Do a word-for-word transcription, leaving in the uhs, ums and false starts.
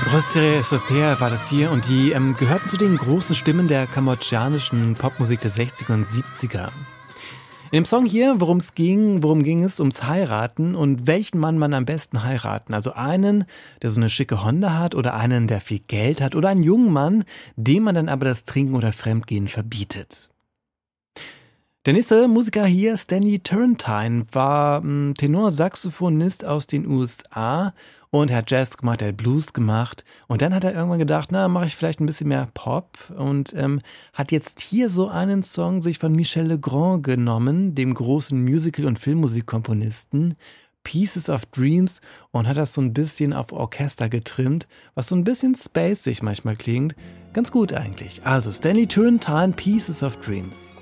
Grosse Super war das hier und die ähm, gehörten zu den großen Stimmen der kambodschanischen Popmusik der sechziger und siebziger. In dem Song hier, worum es ging, worum ging es? Ums Heiraten und welchen Mann man am besten heiraten. Also einen, der so eine schicke Honda hat oder einen, der viel Geld hat oder einen jungen Mann, dem man dann aber das Trinken oder Fremdgehen verbietet. Der nächste Musiker hier, Stanley Turrentine, war ähm, Tenorsaxophonist aus den U S A und er hat Jazz gemacht, er hat Blues gemacht und dann hat er irgendwann gedacht, na, mache ich vielleicht ein bisschen mehr Pop und ähm, hat jetzt hier so einen Song sich von Michel Legrand genommen, dem großen Musical- und Filmmusikkomponisten, Pieces of Dreams, und hat das so ein bisschen auf Orchester getrimmt, was so ein bisschen spacig manchmal klingt. Ganz gut eigentlich. Also Stanley Turrentine, Pieces of Dreams.